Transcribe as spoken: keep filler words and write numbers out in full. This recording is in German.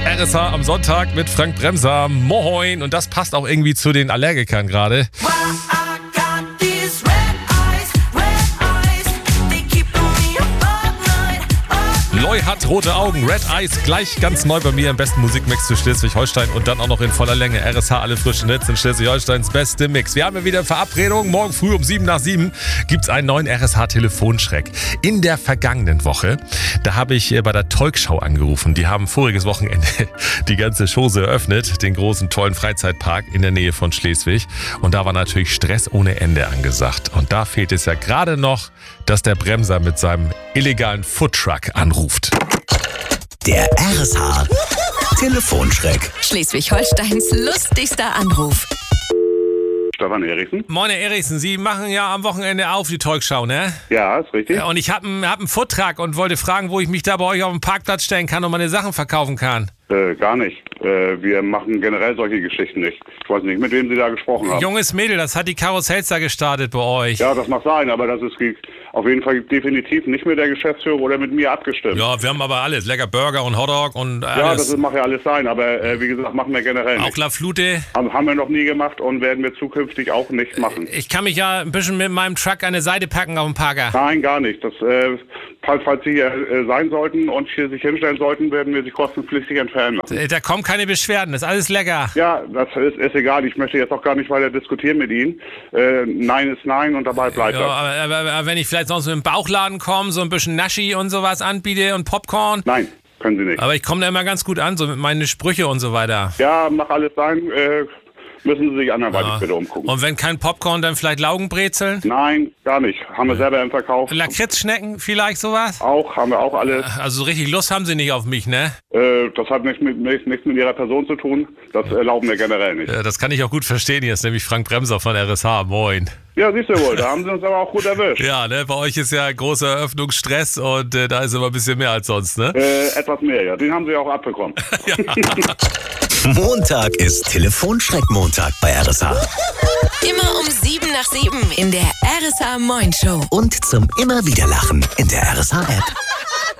R S H am Sonntag mit Frank Bremser. Moin. Und das passt auch irgendwie zu den Allergikern gerade. Loy hat rote Augen, Red Eyes, gleich ganz neu bei mir im besten Musikmix zu Schleswig-Holstein und dann auch noch in voller Länge. R S H, alle frischen Hits in Schleswig-Holsteins beste Mix. Wir haben ja wieder Verabredung. Morgen früh um sieben nach sieben gibt es einen neuen R S H-Telefonschreck. In der vergangenen Woche, da habe ich bei der Talkshow angerufen. Die haben voriges Wochenende die ganze Chose eröffnet, den großen, tollen Freizeitpark in der Nähe von Schleswig. Und da war natürlich Stress ohne Ende angesagt. Und da fehlt es ja gerade noch, dass der Bremser mit seinem illegalen Foodtruck anruft. Der R S H Telefonschreck. Schleswig-Holsteins lustigster Anruf. Stefan Erichsen. Moin, Herr Erichsen, Sie machen ja am Wochenende auf die Talkshow, ne? Ja, ist richtig. Und ich habe einen hab einen Foodtruck und wollte fragen, wo ich mich da bei euch auf dem Parkplatz stellen kann und meine Sachen verkaufen kann. Äh, gar nicht. Äh, wir machen generell solche Geschichten nicht. Ich weiß nicht, mit wem Sie da gesprochen haben. Junges Mädel, das hat die Karussells da gestartet bei euch. Ja, das mag sein, aber das ist auf jeden Fall definitiv nicht mit der Geschäftsführung oder mit mir abgestimmt. Ja, wir haben aber alles. Lecker Burger und Hotdog und alles. Ja, das mag ja alles sein, aber äh, wie gesagt, machen wir generell nicht. Auch La Flute. Haben, haben wir noch nie gemacht und werden wir zukünftig auch nicht machen. Ich kann mich ja ein bisschen mit meinem Truck an der Seite packen auf dem Parker. Nein, gar nicht. Das, äh, falls, falls Sie hier äh, sein sollten und hier sich hinstellen sollten, werden wir Sie kostenpflichtig entfernen lassen. Da kommen keine Beschwerden, das ist alles lecker. Ja, das ist, ist egal. Ich möchte jetzt auch gar nicht weiter diskutieren mit Ihnen. Äh, nein ist nein und dabei bleibt ja, das. Aber, aber, aber wenn ich vielleicht sonst mit dem Bauchladen komme, so ein bisschen Naschi und sowas anbiete und Popcorn. Nein, können Sie nicht. Aber ich komme da immer ganz gut an, so mit meinen Sprüche und so weiter. Ja, mach alles sein. Äh, müssen Sie sich anderweitig Ja. bitte umgucken. Und wenn kein Popcorn, dann vielleicht Laugenbrezeln? Nein, gar nicht. Haben wir selber im Verkauf. Lakritzschnecken vielleicht sowas? Auch, haben wir auch alles. Also so richtig Lust haben Sie nicht auf mich, ne? Äh, das hat nichts mit, nichts mit Ihrer Person zu tun. Das erlauben wir generell nicht. Ja, das kann ich auch gut verstehen. Hier ist nämlich Frank Bremser von R S H. Moin. Ja, siehst du wohl. Da haben Sie uns aber auch gut erwischt. Ja, ne? Bei euch ist ja großer Eröffnungsstress und äh, da ist immer ein bisschen mehr als sonst, ne? Äh, etwas mehr, ja. Den haben Sie auch abbekommen. Ja. Montag ist Telefonschreck-Montag bei R S H. Immer um sieben nach sieben in der R S H Moin Show. Und zum immer wieder Lachen in der R S H-App.